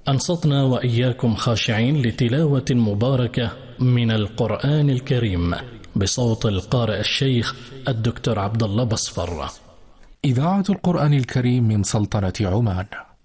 أنصتنا وإياكم خاشعين لتلاوة مباركة من القرآن الكريم بصوت القارئ الشيخ الدكتور عبد الله بصفر. إذاعة القرآن الكريم من سلطنة عمان.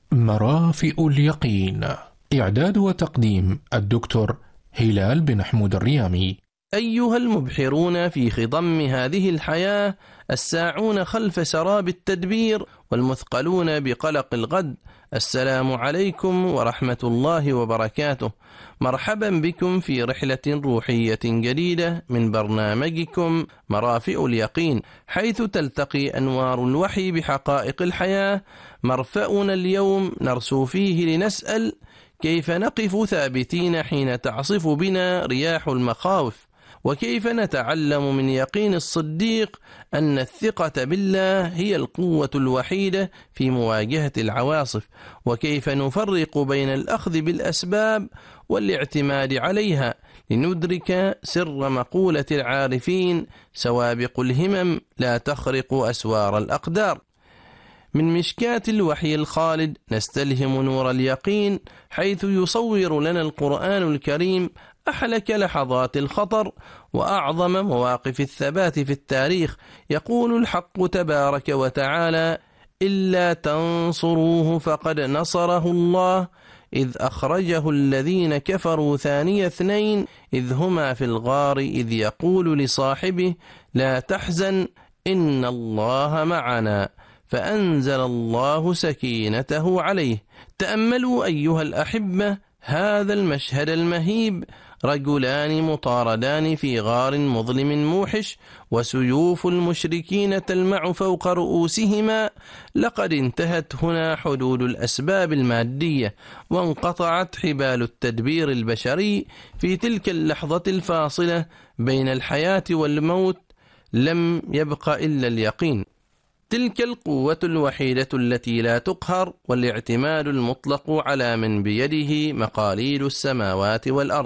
مرافئ اليقين. إعداد وتقديم الدكتور هلال بن حمود الريامي. أيها المبحرون في خضم هذه الحياة، الساعون خلف سراب التدبير والمثقلون بقلق الغد، السلام عليكم ورحمة الله وبركاته. مرحبا بكم في رحلة روحية جديدة من برنامجكم مرافئ اليقين، حيث تلتقي أنوار الوحي بحقائق الحياة. مرفأنا اليوم نرسو فيه لنسأل: كيف نقف ثابتين حين تعصف بنا رياح المخاوف؟ وكيف نتعلم من يقين الصديق أن الثقة بالله هي القوة الوحيدة في مواجهة العواصف؟ وكيف نفرق بين الأخذ بالأسباب والاعتماد عليها لندرك سر مقولة العارفين: سوابق الهمم لا تخرق أسوار الأقدار؟ من مشكاة الوحي الخالد نستلهم نور اليقين، حيث يصور لنا القرآن الكريم أحلك لحظات الخطر وأعظم مواقف الثبات في التاريخ. يقول الحق تبارك وتعالى: إلا تنصروه فقد نصره الله إذ أخرجه الذين كفروا ثاني اثنين إذ هما في الغار إذ يقول لصاحبه لا تحزن إن الله معنا فأنزل الله سكينته عليه. تأملوا أيها الأحبة هذا المشهد المهيب: رجلان مطاردان في غار مظلم موحش، وسيوف المشركين تلمع فوق رؤوسهما. لقد انتهت هنا حدود الأسباب المادية، وانقطعت حبال التدبير البشري. في تلك اللحظة الفاصلة بين الحياة والموت لم يبق إلا اليقين، تلك القوة الوحيدة التي لا تقهر، والاعتماد المطلق على من بيده مقاليد السماوات والأرض.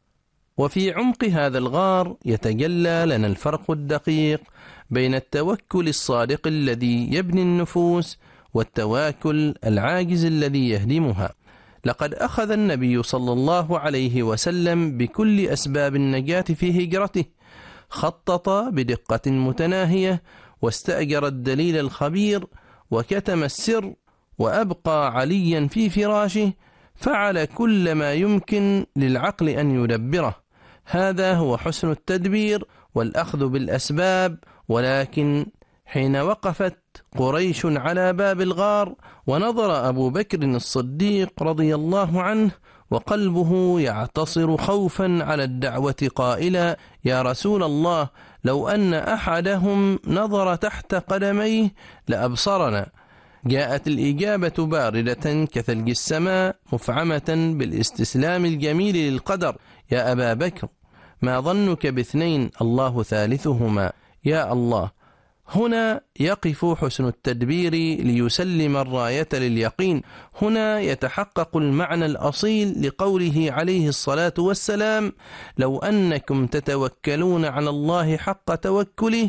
وفي عمق هذا الغار يتجلى لنا الفرق الدقيق بين التوكل الصادق الذي يبني النفوس والتواكل العاجز الذي يهدمها. لقد أخذ النبي صلى الله عليه وسلم بكل أسباب النجاة في هجرته، خطط بدقة متناهية، واستأجر الدليل الخبير، وكتم السر، وأبقى عليا في فراشه، فعل كل ما يمكن للعقل أن يدبره. هذا هو حسن التدبير والأخذ بالأسباب. ولكن حين وقفت قريش على باب الغار، ونظر أبو بكر الصديق رضي الله عنه وقلبه يعتصر خوفا على الدعوة قائلا: يا رسول الله، لو أن أحدهم نظر تحت قدميه لأبصرنا. جاءت الإجابة باردة كثلج السماء، مفعمة بالاستسلام الجميل للقدر: يا أبا بكر، ما ظنك باثنين الله ثالثهما؟ يا الله. هنا يقف حسن التدبير ليسلم الراية لليقين. هنا يتحقق المعنى الأصيل لقوله عليه الصلاة والسلام: لو أنكم تتوكلون على الله حق توكله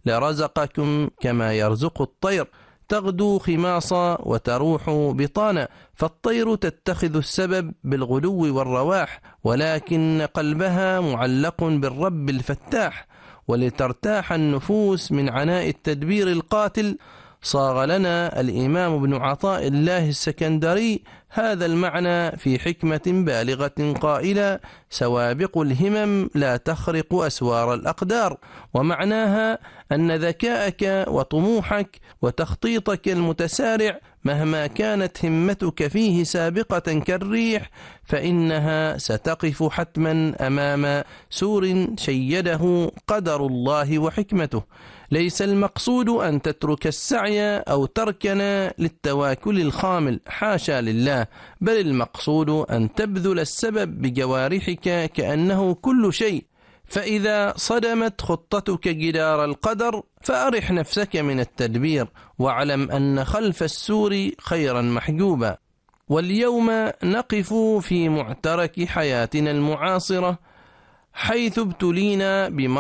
لرزقكم كما يرزق الطير، تغدو خماصا وتروح بطانا. فالطير تتخذ السبب بالغدو والرواح، ولكن قلبها معلق بالرب الفتاح. ولترتاح النفوس من عناء التدبير القاتل، صاغ لنا الإمام ابن عطاء الله السكندري هذا المعنى في حكمة بالغة قائلا: سوابق الهمم لا تخرق أسوار الأقدار. ومعناها أن ذكاءك وطموحك وتخطيطك المتسارع مهما كانت همتك فيه سابقة كالريح، فإنها ستقف حتما أمام سور شيده قدر الله وحكمته. ليس المقصود أن تترك السعي أو تركن للتواكل الخامل، حاشا لله، بل المقصود أن تبذل السبب بجوارحك كأنه كل شيء. فإذا صدمت خطتك جدار القدر فأرح نفسك من التدبير، واعلم أن خلف السور خيرا محجوبا. واليوم نقف في معترك حياتنا المعاصرة، حيث ابتلينا